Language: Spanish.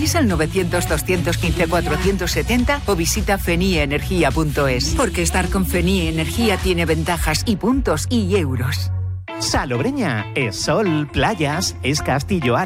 Gratis al 900-215-470 o visita fenieenergia.es. Porque estar con Fenie Energía tiene ventajas y puntos y euros. Salobreña es sol, playas, es Castillo